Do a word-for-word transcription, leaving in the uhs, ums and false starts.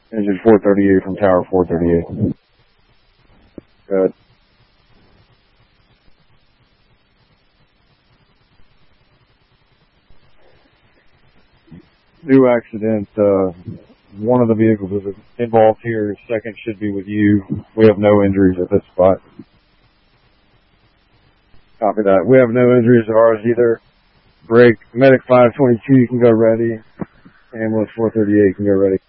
Engine four thirty-eight from Tower four thirty-eight. Good. New accident. Uh, one of the vehicles is involved here. Second should be with you. We have no injuries at this spot. Copy that. We have no injuries at ours either. Break. Medic five twenty-two, you can go ready. Ambulance four thirty-eight can go ready.